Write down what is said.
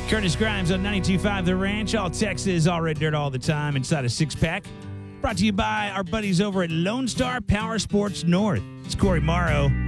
Curtis Grimes on 92.5 The Ranch. All Texas, all red dirt all the time inside a six-pack. Brought to you by our buddies over at Lone Star Power Sports North. It's Corey Morrow.